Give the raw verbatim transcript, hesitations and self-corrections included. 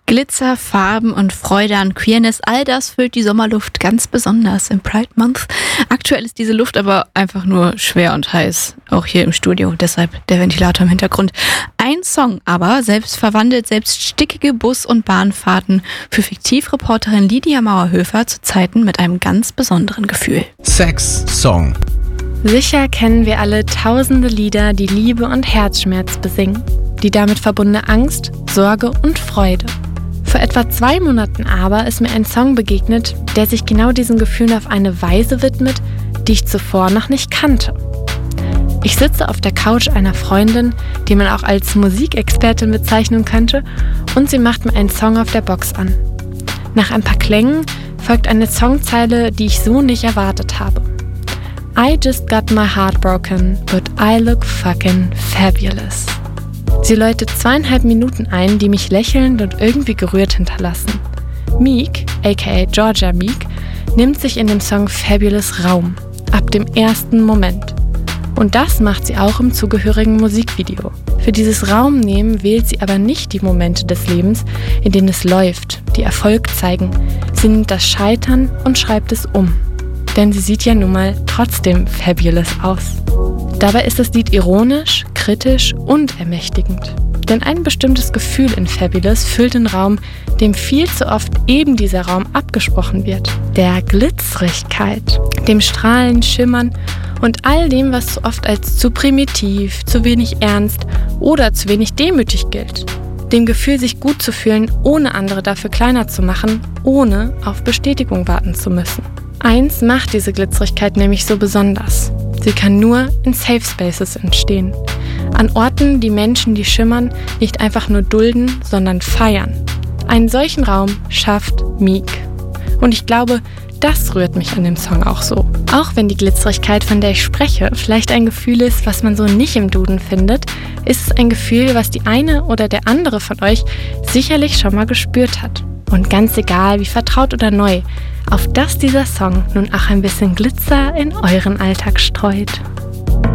Glitzer, Farben und Freude an Queerness, all das füllt die Sommerluft ganz besonders im Pride Month. Aktuell ist diese Luft aber einfach nur schwer und heiß, auch hier im Studio, deshalb der Ventilator im Hintergrund. Ein Song aber selbst verwandelt selbst stickige Bus- und Bahnfahrten für Fiktivreporterin Lydia Mauerhöfer zu Zeiten mit einem ganz besonderen Gefühl. Sex Song. Sicher kennen wir alle tausende Lieder, die Liebe und Herzschmerz besingen, die damit verbundene Angst, Sorge und Freude. Vor etwa zwei Monaten aber ist mir ein Song begegnet, der sich genau diesen Gefühlen auf eine Weise widmet, die ich zuvor noch nicht kannte. Ich sitze auf der Couch einer Freundin, die man auch als Musikexpertin bezeichnen könnte, und sie macht mir einen Song auf der Box an. Nach ein paar Klängen folgt eine Songzeile, die ich so nicht erwartet habe. I just got my heart broken, but I look fucking fabulous. Sie läutet zweieinhalb Minuten ein, die mich lächelnd und irgendwie gerührt hinterlassen. Meek, aka Georgia Meek, nimmt sich in dem Song Fabulous Raum, ab dem ersten Moment. Und das macht sie auch im zugehörigen Musikvideo. Für dieses Raumnehmen wählt sie aber nicht die Momente des Lebens, in denen es läuft, die Erfolg zeigen. Sie nimmt das Scheitern und schreibt es um. Denn sie sieht ja nun mal trotzdem fabulous aus. Dabei ist das Lied ironisch, kritisch und ermächtigend. Denn ein bestimmtes Gefühl in Fabulous füllt den Raum, dem viel zu oft eben dieser Raum abgesprochen wird. Der Glitzrigkeit, dem Strahlen, Schimmern und all dem, was zu oft als zu primitiv, zu wenig ernst oder zu wenig demütig gilt. Dem Gefühl, sich gut zu fühlen, ohne andere dafür kleiner zu machen, ohne auf Bestätigung warten zu müssen. Eins macht diese Glitzerigkeit nämlich so besonders. Sie kann nur in Safe Spaces entstehen. An Orten, die Menschen, die schimmern, nicht einfach nur dulden, sondern feiern. Einen solchen Raum schafft Meek. Und ich glaube, das rührt mich an dem Song auch so. Auch wenn die Glitzerigkeit, von der ich spreche, vielleicht ein Gefühl ist, was man so nicht im Duden findet, ist es ein Gefühl, was die eine oder der andere von euch sicherlich schon mal gespürt hat. Und ganz egal, wie vertraut oder neu, auf dass dieser Song nun auch ein bisschen Glitzer in euren Alltag streut.